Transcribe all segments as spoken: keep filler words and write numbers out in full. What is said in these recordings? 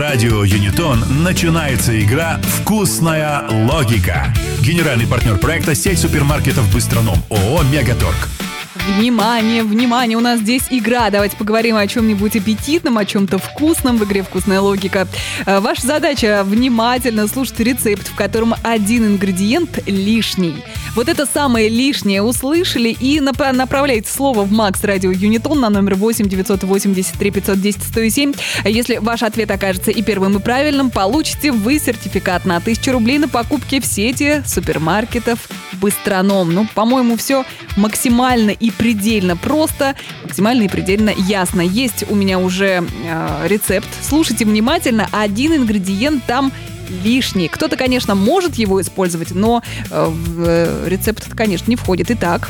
радио Юнитон начинается игра «Вкусная логика». Генеральный партнер проекта — сеть супермаркетов «Быстроном» ООО «Мегаторг». Внимание, внимание, у нас здесь игра. Давайте поговорим о чем-нибудь аппетитном, о чем-то вкусном в игре «Вкусная логика». Ваша задача — внимательно слушать рецепт, в котором один ингредиент лишний. Вот это самое лишнее услышали и нап- направляйте слово в Макс Радио Юнитон на номер восемь девятьсот восемьдесят три пятьсот десять сто семь. Если ваш ответ окажется и первым, и правильным, получите вы сертификат на тысячу рублей на покупки в сети супермаркетов «Быстроном». Ну, по-моему, все максимально и предельно просто, максимально и предельно ясно. Есть у меня уже э, рецепт. Слушайте внимательно. Один ингредиент там лишний. Кто-то, конечно, может его использовать, но э, в э, рецепт это, конечно, не входит. Итак,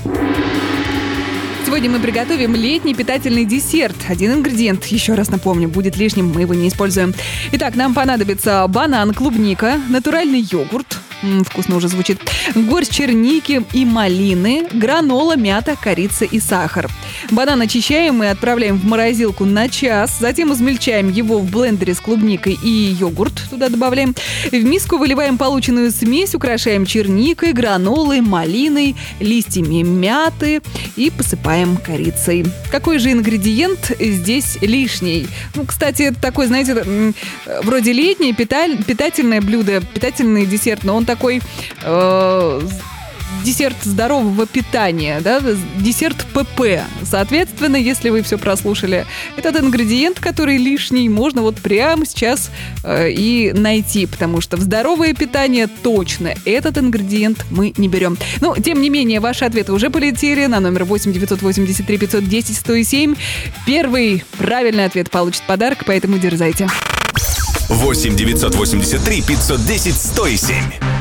сегодня мы приготовим летний питательный десерт. Один ингредиент, еще раз напомню, будет лишним, мы его не используем. Итак, нам понадобится банан, клубника, натуральный йогурт, м-м, вкусно уже звучит, горсть черники и малины, гранола, мята, корица и сахар. Банан очищаем и отправляем в морозилку на час, затем измельчаем его в блендере с клубникой и йогурт туда добавляем. В миску выливаем полученную смесь, украшаем черникой, гранолой, малиной, листьями мяты и посыпаем корицей. Какой же ингредиент здесь лишний? Ну, кстати, это такой, знаете, вроде летнее питаль, питательное блюдо, питательный десерт, но он такой э, десерт здорового питания, да, десерт ПП. Соответственно, если вы все прослушали, этот ингредиент, который лишний, можно вот прямо сейчас э, и найти, потому что в здоровое питание точно этот ингредиент мы не берем. Ну, тем не менее, ваши ответы уже полетели на номер восемь девятьсот восемьдесят три пятьсот десять сто семь. Первый правильный ответ получит подарок, поэтому дерзайте. восемь девятьсот восемьдесят три пятьсот десять сто семь.